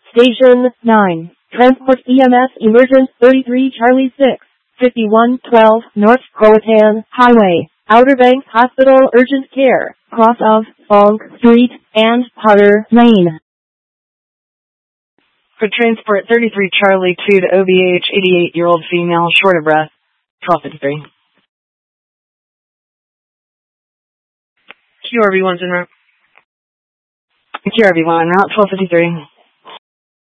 Station 9. Transport EMS Emergent 33 Charlie 6. 5112 North Croatan Highway. Outer Banks Hospital Urgent Care. Cross of Fong Street and Potter Lane. For transport 33 Charlie 2 to OBH 88-year-old female short of breath. 1253. QRV1's en route. QRV1 en route 1253.